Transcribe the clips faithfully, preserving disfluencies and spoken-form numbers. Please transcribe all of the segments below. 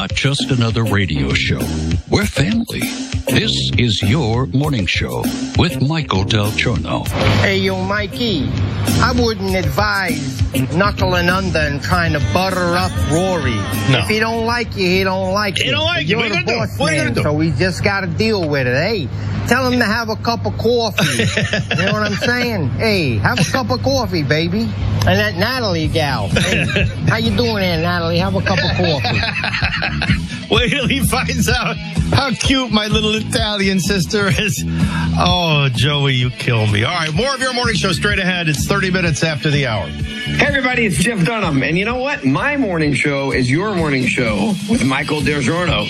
not just another radio show. We're family. This is your morning show with Michael Del Giorno. Hey, yo, Mikey, I wouldn't advise knuckling under and trying to butter up Rory. No. If he don't like you, he don't like you. He don't like you. You're What are you the gonna boss do? What are you man, gonna do? so we just got to deal with it. Hey, tell him to have a cup of coffee. You know what I'm saying? Hey, have a cup of coffee, baby. And that Natalie gal. Hey, how you doing there, Natalie? Have a cup of coffee. Wait till he finds out how cute my little Italian sister is. Oh, Joey, you kill me. All right, more of your morning show straight ahead. It's thirty minutes after the hour. Hey, everybody, it's Jeff Dunham. And you know what? My morning show is your morning show with Michael Del Giorno.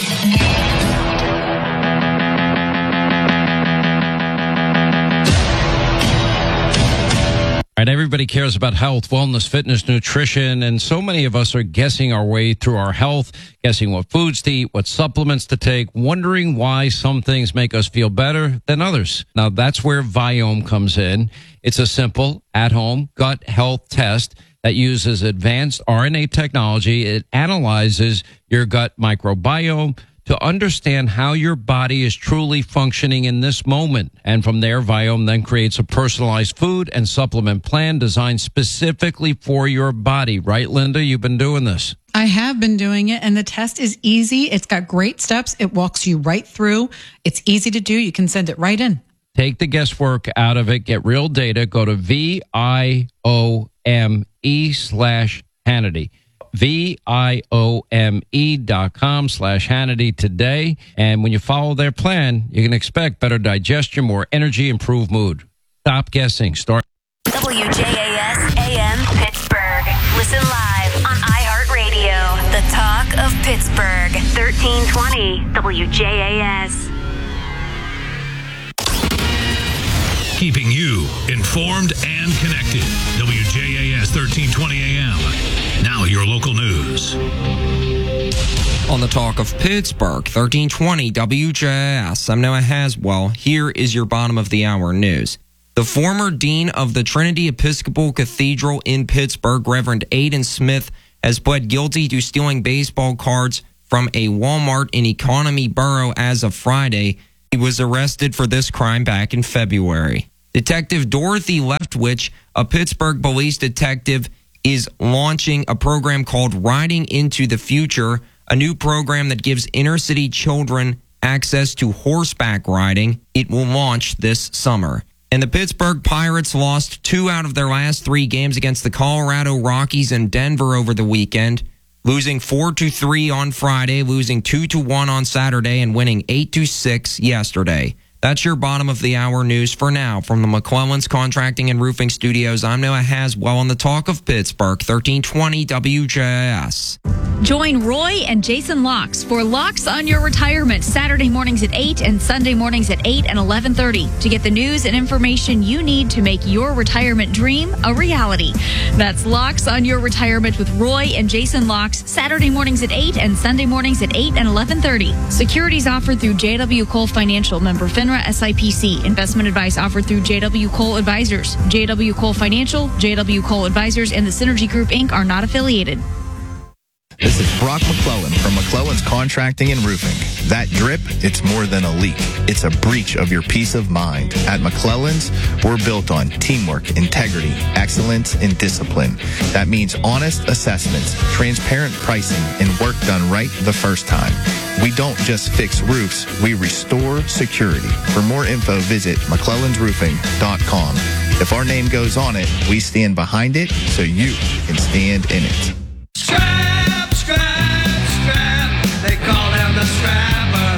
Right, everybody cares about health, wellness, fitness, nutrition, and so many of us are guessing our way through our health, guessing what foods to eat, what supplements to take, wondering why some things make us feel better than others. Now, that's where Viome comes in. It's a simple, at-home gut health test that uses advanced R N A technology. It analyzes your gut microbiome to understand how your body is truly functioning in this moment. And from there, Viome then creates a personalized food and supplement plan designed specifically for your body. Right, Linda? You've been doing this. I have been doing it, and the test is easy. It's got great steps. It walks you right through. It's easy to do. You can send it right in. Take the guesswork out of it. Get real data. Go to V I O M E slash Hannity. V-I-O-M-E dot com slash Hannity today. And when you follow their plan, you can expect better digestion, more energy, improved mood. Stop guessing. Start. W J A S A M Pittsburgh. Listen live on iHeartRadio. The talk of Pittsburgh. thirteen twenty W J A S. Keeping you informed and connected. W J A S thirteen twenty A M. Now your local news. On the talk of Pittsburgh, thirteen twenty W J A S. I'm Noah Haswell. Here is your bottom of the hour news. The former dean of the Trinity Episcopal Cathedral in Pittsburgh, Reverend Aidan Smith, has pled guilty to stealing baseball cards from a Walmart in Economy Borough as of Friday. He was arrested for this crime back in February. Detective Dorothy Leftwich, a Pittsburgh police detective, is launching a program called Riding into the Future, a new program that gives inner city children access to horseback riding. It will launch this summer. And the Pittsburgh Pirates lost two out of their last three games against the Colorado Rockies and Denver over the weekend, losing four to three on Friday, losing two to one on Saturday, and winning eight to six yesterday. That's your bottom of the hour news for now. From the McClellan's Contracting and Roofing Studios, I'm Noah Haswell on the talk of Pittsburgh, thirteen twenty W J A S. Join Roy and Jason Locks for Locks on Your Retirement, Saturday mornings at eight and Sunday mornings at eight and eleven thirty to get the news and information you need to make your retirement dream a reality. That's Locks on Your Retirement with Roy and Jason Locks, Saturday mornings at eight and Sunday mornings at eight and eleven thirty. Securities offered through J W. Cole Financial, member FINRA S I P C. Investment advice offered through J W. Cole Advisors. J W. Cole Financial, J W. Cole Advisors, and the Synergy Group, Incorporated are not affiliated. This is Brock McClellan from McClellan's Contracting and Roofing. That drip, it's more than a leak. It's a breach of your peace of mind. At McClellan's, we're built on teamwork, integrity, excellence, and discipline. That means honest assessments, transparent pricing, and work done right the first time. We don't just fix roofs, we restore security. For more info, visit McClellans Roofing dot com. If our name goes on it, we stand behind it so you can stand in it. Scrap, scrap, scrap. They call him the scrapper.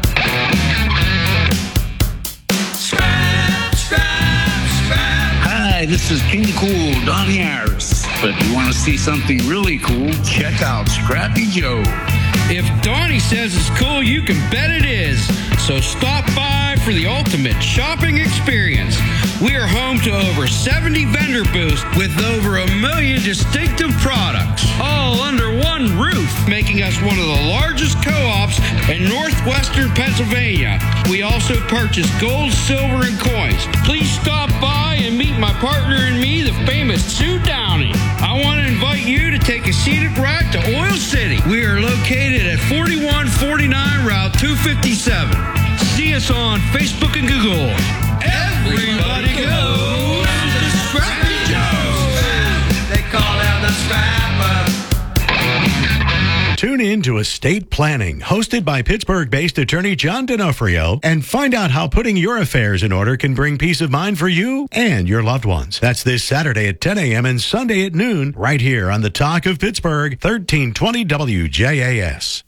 Scrap, scrap, scrap. Hi, this is King Cool, Donnie Harris. But if you want to see something really cool, check out Scrappy Joe. If Donnie says it's cool, you can bet it is. So stop by for the ultimate shopping experience. We are home to over seventy vendor booths with over a million distinctive products, all under one roof, making us one of the largest co-ops in northwestern Pennsylvania. We also purchase gold, silver, and coins. Please stop by and meet my partner and me, the famous Sue Downey. I want to invite you to take a scenic ride to Oil City. We are located us on Facebook and Google. Everybody goes to Scrappy Joe's. They call him the Scrapper. Tune in to Estate Planning, hosted by Pittsburgh-based attorney John D'Onofrio, and find out how putting your affairs in order can bring peace of mind for you and your loved ones. That's this Saturday at ten a.m. and Sunday at noon, right here on the Talk of Pittsburgh, thirteen twenty W J A S.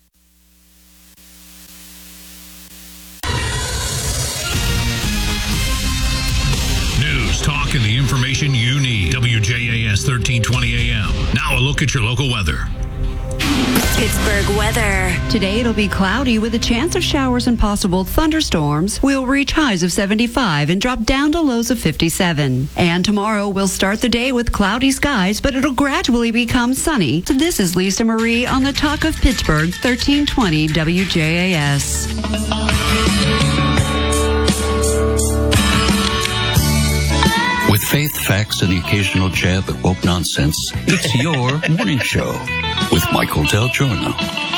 News, talk, and the information you need. W J A S thirteen twenty A M. Now a look at your local weather. Pittsburgh weather. Today it'll be cloudy with a chance of showers and possible thunderstorms. We'll reach highs of seventy-five and drop down to lows of fifty-seven. And tomorrow we'll start the day with cloudy skies, but it'll gradually become sunny. So this is Lisa Marie on the Talk of Pittsburgh, thirteen twenty W J A S. With faith, facts, and the occasional jab at woke nonsense, it's your morning show with Michael Del Giorno.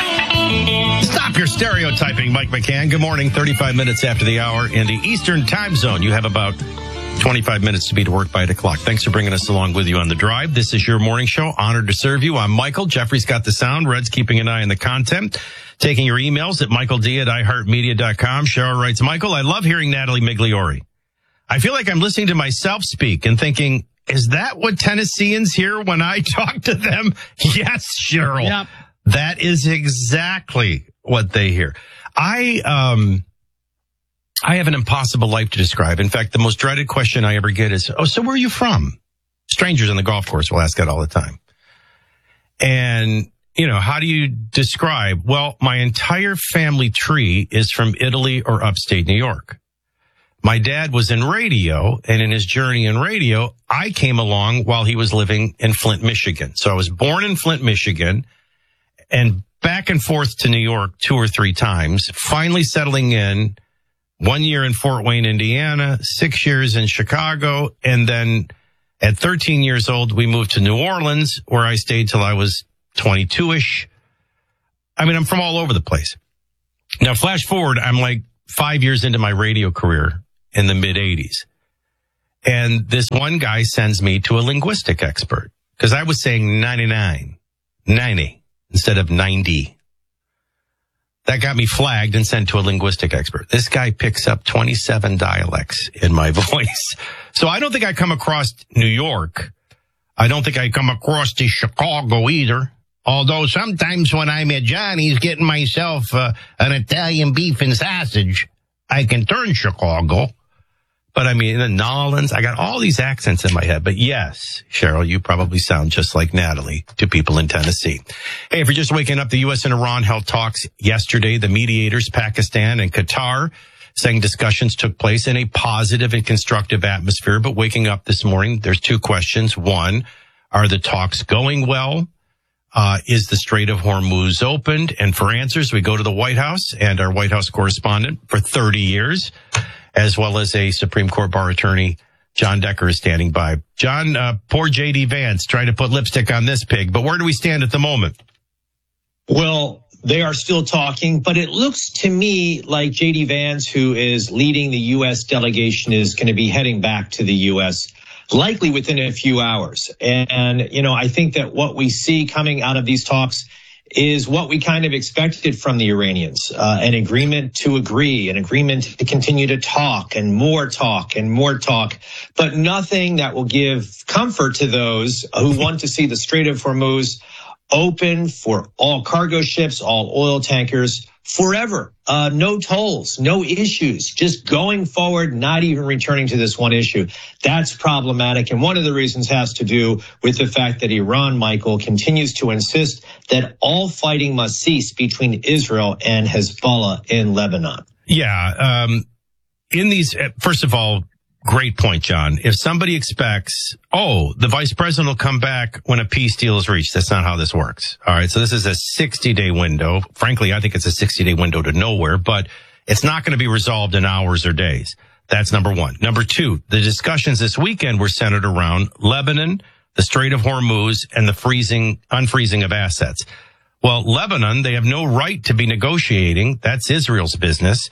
Stop your stereotyping, Mike McCann. Good morning, thirty-five minutes after the hour in the Eastern Time Zone. You have about twenty-five minutes to be to work by eight o'clock. Thanks for bringing us along with you on the drive. This is your morning show. Honored to serve you. I'm Michael. Jeffrey's got the sound. Red's keeping an eye on the content. Taking your emails at michael d at i heart media dot com. Cheryl writes, Michael, I love hearing Natalie Migliori. I feel like I'm listening to myself speak and thinking, is that what Tennesseans hear when I talk to them? Yes, Cheryl. Yep. That is exactly what they hear. I, um, I have an impossible life to describe. In fact, the most dreaded question I ever get is, oh, so where are you from? Strangers on the golf course will ask that all the time. And, you know, how do you describe? Well, my entire family tree is from Italy or upstate New York. My dad was in radio, and in his journey in radio, I came along while he was living in Flint, Michigan. So I was born in Flint, Michigan, and back and forth to New York two or three times, finally settling in one year in Fort Wayne, Indiana, six years in Chicago, and then at thirteen years old, we moved to New Orleans, where I stayed till I was twenty-two-ish. I mean, I'm from all over the place. Now, flash forward, I'm like five years into my radio career in the mid eighties. And this one guy sends me to a linguistic expert because I was saying ninety-nine, ninety instead of ninety. That got me flagged and sent to a linguistic expert. This guy picks up twenty-seven dialects in my voice. So I don't think I come across New York. I don't think I come across to Chicago either. Although sometimes when I'm at Johnny's getting myself uh, an Italian beef and sausage, I can turn Chicago. But I mean, the Nolans, I got all these accents in my head. But yes, Cheryl, you probably sound just like Natalie to people in Tennessee. Hey, if you're just waking up, the U S and Iran held talks yesterday. The mediators, Pakistan and Qatar, saying discussions took place in a positive and constructive atmosphere. But waking up this morning, there's two questions. One, are the talks going well? Uh, is the Strait of Hormuz opened? And for answers, we go to the White House and our White House correspondent for thirty years, as well as a Supreme Court bar attorney, John Decker, is standing by. John, uh, poor J D Vance trying to put lipstick on this pig, but where do we stand at the moment? Well, they are still talking, but it looks to me like J D Vance, who is leading the U S delegation, is going to be heading back to the U S likely within a few hours. And, you know, I think that what we see coming out of these talks is what we kind of expected from the Iranians, uh, an agreement to agree, an agreement to continue to talk and more talk and more talk, but nothing that will give comfort to those who want to see the Strait of Hormuz open for all cargo ships, all oil tankers forever. Uh, no tolls, no issues, just going forward, not even returning to this one issue. That's problematic. And one of the reasons has to do with the fact that Iran, Michael, continues to insist that all fighting must cease between Israel and Hezbollah in Lebanon. Yeah. Um, in these, first of all, great point, John. If somebody expects, oh, the vice president will come back when a peace deal is reached, that's not how this works. All right. So this is a sixty day window. Frankly, I think it's a sixty day window to nowhere, but it's not going to be resolved in hours or days. That's number one. Number two, the discussions this weekend were centered around Lebanon, the Strait of Hormuz, and the freezing, unfreezing of assets. Well, Lebanon, they have no right to be negotiating. That's Israel's business.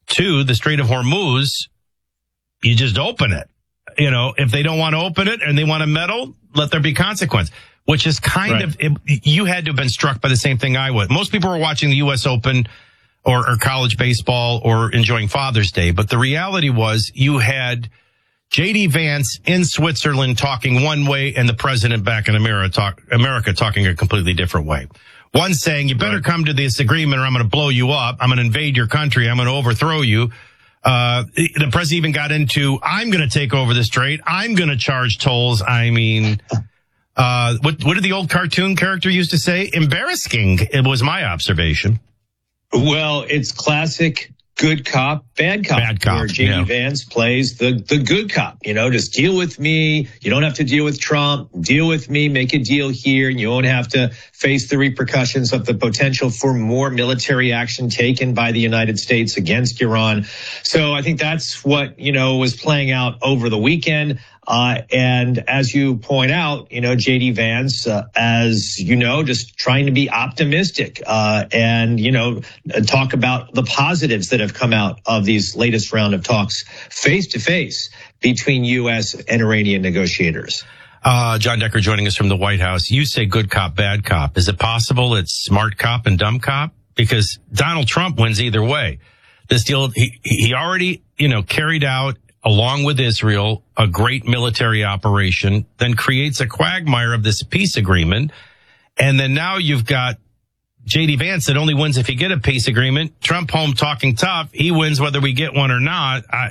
Two, the Strait of Hormuz, you just open it. You know, if they don't want to open it and they want to meddle, let there be consequence, which is kind right. of, it, you had to have been struck by the same thing I would. Most people were watching the U S Open or, or college baseball or enjoying Father's Day. But the reality was you had J D Vance in Switzerland talking one way and the president back in America, talk, America talking a completely different way. One saying, you better right. come to this agreement or I'm going to blow you up. I'm going to invade your country. I'm going to overthrow you. Uh, the president even got into, I'm going to take over the strait. I'm going to charge tolls. I mean, uh, what, what did the old cartoon character used to say? Embarrassing. It was my observation. Well, it's classic good cop, bad cop. Bad cop. Where J D yeah. Vance plays the, the good cop. You know, just deal with me. You don't have to deal with Trump. Deal with me. Make a deal here. And you won't have to face the repercussions of the potential for more military action taken by the United States against Iran. So I think that's what, you know, was playing out over the weekend. Uh, and as you point out, you know, J D Vance, uh, as you know, just trying to be optimistic, uh, and, you know, talk about the positives that have come out of these latest round of talks face to face between U S and Iranian negotiators. Uh, John Decker joining us from the White House. You say good cop, bad cop. Is it possible it's smart cop and dumb cop? Because Donald Trump wins either way. This deal, he, he already, you know, carried out, along with Israel, a great military operation, then creates a quagmire of this peace agreement. And then now you've got J D Vance that only wins if you get a peace agreement. Trump home talking tough. He wins whether we get one or not. I,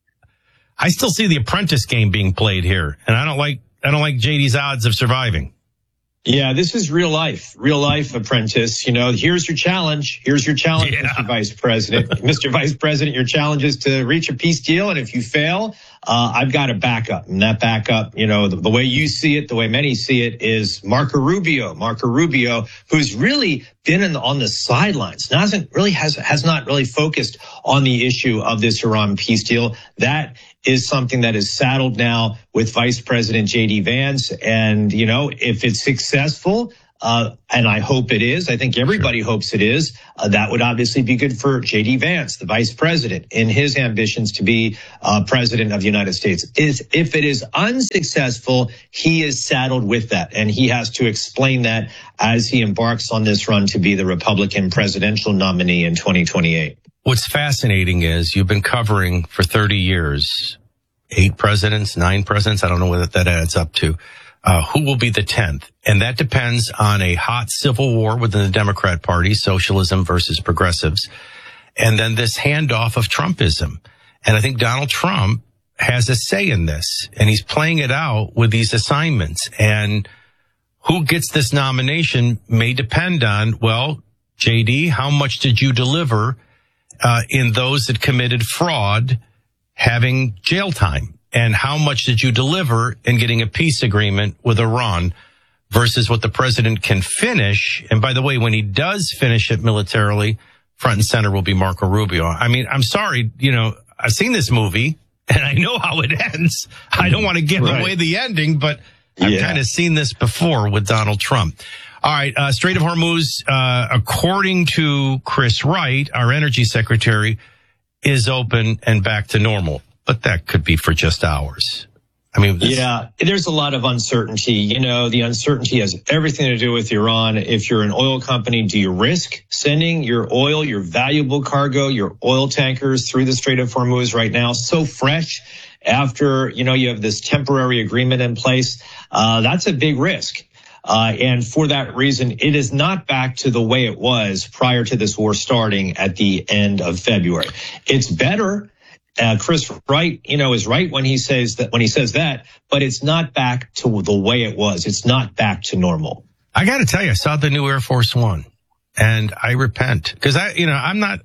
I still see the apprentice game being played here. And I don't like, I don't like J D's odds of surviving. Yeah, this is real life, real life, apprentice. You know, here's your challenge. Here's your challenge, yeah. Mister Vice President. Mister Vice President, your challenge is to reach a peace deal. And if you fail, uh, I've got a backup. And that backup, you know, the, the way you see it, the way many see it, is Marco Rubio. Marco Rubio, who's really been in the, on the sidelines, hasn't really has has not really focused on the issue of this Iran peace deal. That is something that is saddled now with Vice President J D Vance. And, you know, if it's successful, uh, and I hope it is, I think everybody sure. hopes it is, uh, that would obviously be good for J D Vance, the vice president, in his ambitions to be uh, president of the United States. Is if it is unsuccessful, he is saddled with that. And he has to explain that as he embarks on this run to be the Republican presidential nominee in twenty twenty-eight. What's fascinating is you've been covering for thirty years, eight presidents, nine presidents. I don't know what that adds up to. Uh, who will be the tenth? And that depends on a hot civil war within the Democrat Party, socialism versus progressives. And then this handoff of Trumpism. And I think Donald Trump has a say in this, and he's playing it out with these assignments. And who gets this nomination may depend on, well, J D, how much did you deliver Uh, in those that committed fraud having jail time? And how much did you deliver in getting a peace agreement with Iran versus what the president can finish? And by the way, when he does finish it militarily, front and center will be Marco Rubio. I mean, I'm sorry, you know, I've seen this movie and I know how it ends. I don't want to give right. away the ending, but I've yeah. kind of seen this before with Donald Trump. All right, uh, Strait of Hormuz, uh, according to Chris Wright, our energy secretary, is open and back to normal. But that could be for just hours. I mean, this- yeah, there's a lot of uncertainty. You know, the uncertainty has everything to do with Iran. If you're an oil company, do you risk sending your oil, your valuable cargo, your oil tankers through the Strait of Hormuz right now, so fresh after, you know, you have this temporary agreement in place? Uh, that's a big risk. Uh, and for that reason, it is not back to the way it was prior to this war starting at the end of February. It's better. Uh, Chris Wright, you know, is right when he says that, when he says that, but it's not back to the way it was. It's not back to normal. I got to tell you, I saw the new Air Force One and I repent because I, you know, I'm not,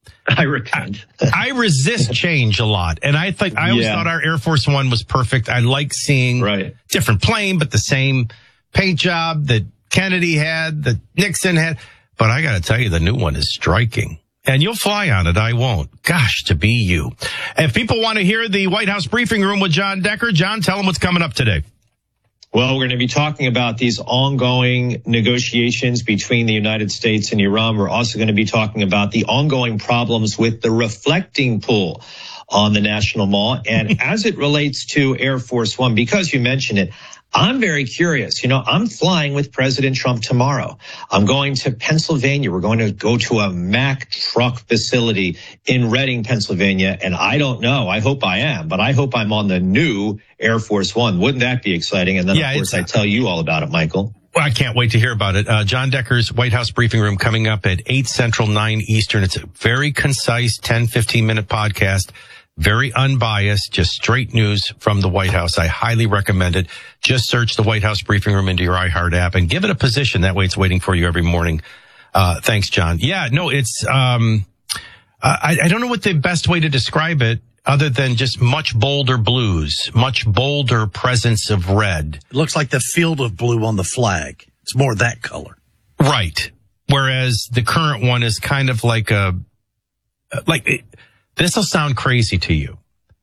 I repent. I resist change a lot. And I think, I always yeah. thought our Air Force One was perfect. I like seeing right. different plane, but the same paint job that Kennedy had, that Nixon had. But I got to tell you, the new one is striking. And you'll fly on it. I won't. Gosh, to be you. If people want to hear the White House briefing room with John Decker, John, tell them what's coming up today. Well, we're going to be talking about these ongoing negotiations between the United States and Iran. We're also going to be talking about the ongoing problems with the reflecting pool on the National Mall. And as it relates to Air Force One, because you mentioned it, I'm very curious. You know, I'm flying with President Trump tomorrow. I'm going to Pennsylvania. We're going to go to a Mack truck facility in Reading, Pennsylvania. And I don't know. I hope I am, but I hope I'm on the new Air Force One. Wouldn't that be exciting? And then, yeah, of course, I tell you all about it, Michael. Well, I can't wait to hear about it. Uh, John Decker's White House Briefing Room coming up at eight Central, nine Eastern. It's a very concise ten, fifteen minute podcast. Very unbiased, just straight news from the White House. I highly recommend it. Just search the White House Briefing Room into your iHeart app and give it a position. That way it's waiting for you every morning. Uh, thanks, John. Yeah, no, it's, um, I, I don't know what the best way to describe it other than just much bolder blues, much bolder presence of red. It looks like the field of blue on the flag. It's more that color. Right. Whereas the current one is kind of like a, like, it, this will sound crazy to you,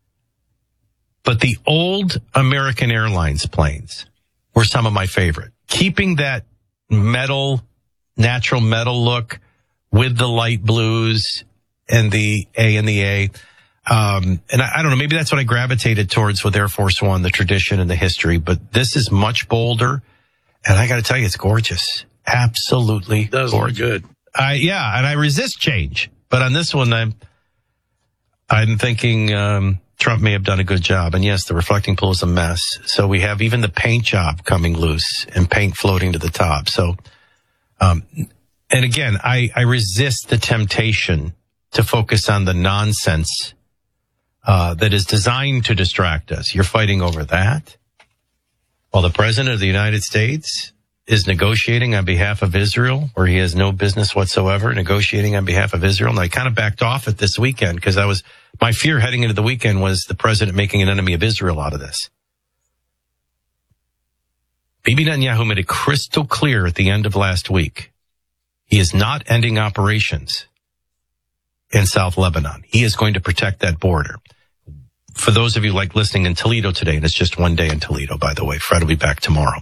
but the old American Airlines planes were some of my favorite. Keeping that metal, natural metal look with the light blues and the A and the A. Um, and I, I don't know, maybe that's what I gravitated towards with Air Force One, the tradition and the history, but this is much bolder. And I got to tell you, it's gorgeous. Absolutely gorgeous. Look good. I, yeah, and I resist change, but on this one, I'm, I'm thinking um, Trump may have done a good job. And yes, the reflecting pool is a mess. So we have even the paint job coming loose and paint floating to the top. So, um, and again, I, I resist the temptation to focus on the nonsense uh, that is designed to distract us. You're fighting over that while the president of the United States is negotiating on behalf of Israel, where he has no business whatsoever, negotiating on behalf of Israel. And I kind of backed off it this weekend because I was, my fear heading into the weekend was the president making an enemy of Israel out of this. Bibi Netanyahu made it crystal clear at the end of last week. He is not ending operations in South Lebanon. He is going to protect that border. For those of you like listening in Toledo today, and it's just one day in Toledo, by the way, Fred will be back tomorrow.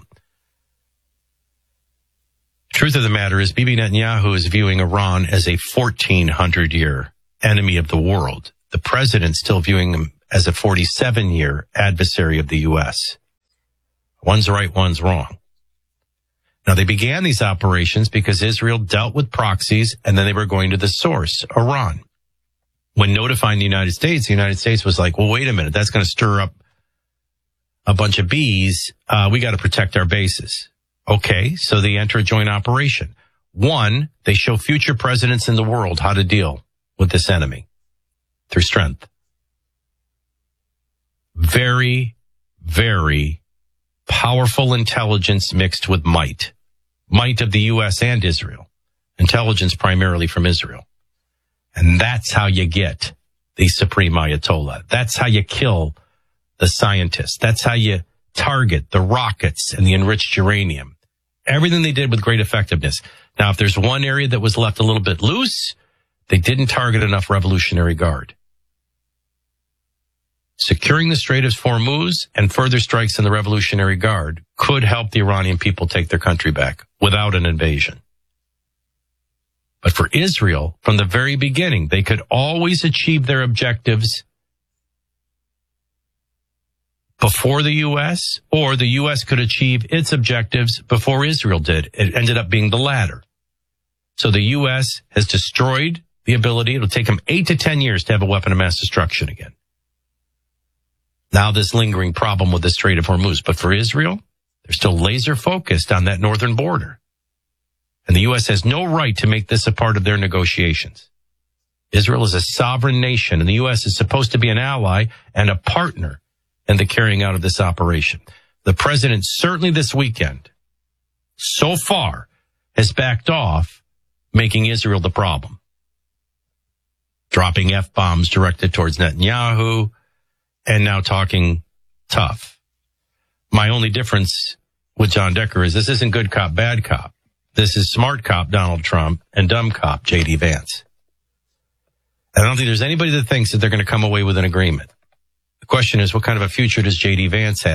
Truth of the matter is, Bibi Netanyahu is viewing Iran as a fourteen hundred year enemy of the world. The president's still viewing him as a forty-seven year adversary of the U S. One's right, one's wrong. Now, they began these operations because Israel dealt with proxies, and then they were going to the source, Iran. When notifying the United States, the United States was like, well, wait a minute, that's going to stir up a bunch of bees. Uh, we got to protect our bases. Okay, so they enter a joint operation. One, they show future presidents in the world how to deal with this enemy through strength. Very, very powerful intelligence mixed with might. Might of the U S and Israel. Intelligence primarily from Israel. And that's how you get the Supreme Ayatollah. That's how you kill the scientists. That's how you target the rockets and the enriched uranium. Everything they did with great effectiveness. Now, if there's one area that was left a little bit loose, they didn't target enough Revolutionary Guard. Securing the Strait of Hormuz and further strikes in the Revolutionary Guard could help the Iranian people take their country back without an invasion. But for Israel, from the very beginning, they could always achieve their objectives before the U S, or the U S could achieve its objectives before Israel did. It ended up being the latter. So the U S has destroyed the ability. It'll take them eight to ten years to have a weapon of mass destruction again. Now this lingering problem with the Strait of Hormuz. But for Israel, they're still laser focused on that northern border. And the U S has no right to make this a part of their negotiations. Israel is a sovereign nation, and the U S is supposed to be an ally and a partner in the carrying out of this operation. The president certainly this weekend, so far, has backed off making Israel the problem. Dropping F-bombs directed towards Netanyahu, and now talking tough. My only difference with John Decker is this isn't good cop, bad cop. This is smart cop Donald Trump and dumb cop J D Vance. I don't think there's anybody that thinks that they're going to come away with an agreement. The question is, what kind of a future does J D Vance have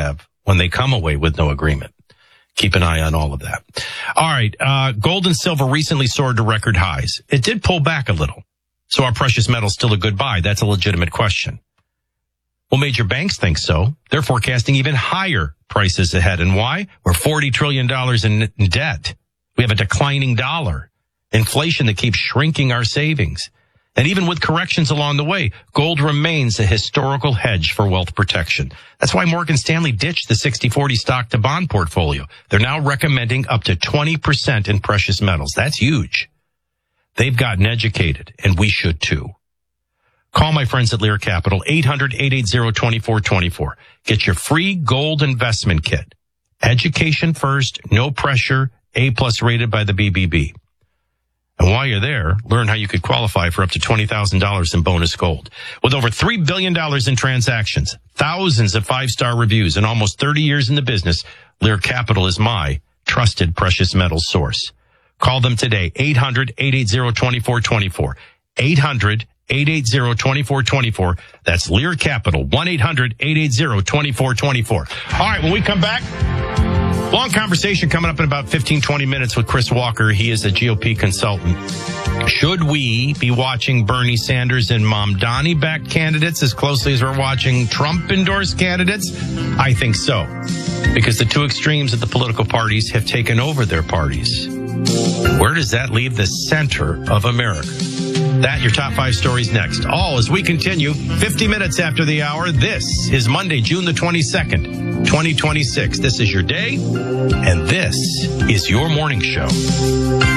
when they come away with no agreement. Keep an eye on all of that. All right. Uh, gold and silver recently soared to record highs. It did pull back a little. So are precious metals still a good buy? That's a legitimate question. Well, major banks think so. They're forecasting even higher prices ahead. And why? We're forty trillion dollars in debt. We have a declining dollar, inflation that keeps shrinking our savings. And even with corrections along the way, gold remains a historical hedge for wealth protection. That's why Morgan Stanley ditched the sixty forty stock to bond portfolio. They're now recommending up to twenty percent in precious metals. That's huge. They've gotten educated, and we should too. Call my friends at Lear Capital, eight hundred, eight eight zero, two four two four. Get your free gold investment kit. Education first, no pressure, A-plus rated by the B B B. And while you're there, learn how you could qualify for up to twenty thousand dollars in bonus gold. With over three billion dollars in transactions, thousands of five-star reviews, and almost thirty years in the business, Lear Capital is my trusted precious metals source. Call them today, eight hundred, eight eight zero, two four two four. eight hundred, eight eight zero, two four two four. That's Lear Capital, one eight hundred, eight eight zero, two four two four. All right, when we come back, long conversation coming up in about fifteen, twenty minutes with Chris Walker. He is a G O P consultant. Should we be watching Bernie Sanders and Mamdani-backed candidates as closely as we're watching Trump-endorsed candidates? I think so, because the two extremes of the political parties have taken over their parties. Where does that leave the center of America? That, your top five stories next. All as we continue, fifty minutes after the hour. This is Monday, June the twenty-second, twenty twenty-six. This is your day, and this is your morning show.